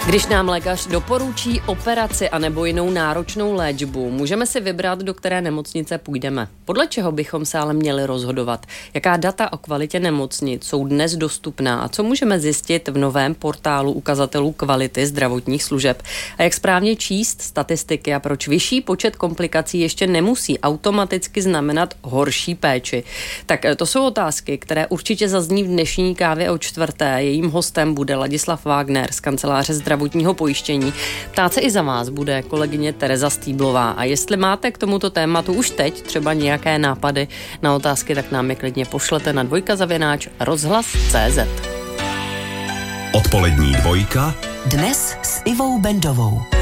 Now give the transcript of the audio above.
Když nám lékař doporučí operaci anebo jinou náročnou léčbu, můžeme si vybrat, do které nemocnice půjdeme. Podle čeho bychom se ale měli rozhodovat? Jaká data o kvalitě nemocnic jsou dnes dostupná a co můžeme zjistit v novém portálu ukazatelů kvality zdravotních služeb? A jak správně číst statistiky a proč vyšší počet komplikací ještě nemusí automaticky znamenat horší péči? Tak to jsou otázky, které určitě zazní v dnešní kávě o čtvrté. Jejím hostem bude Ladislav Wagner z kanceláře zdravotního pojištění. Ptát se i za vás bude kolegyně Tereza Stýblová. A jestli máte k tomuto tématu už teď třeba nějaké nápady na otázky, tak nám je klidně pošlete na dvojka@rozhlas.cz. Odpolední dvojka dnes s Ivou Bendovou.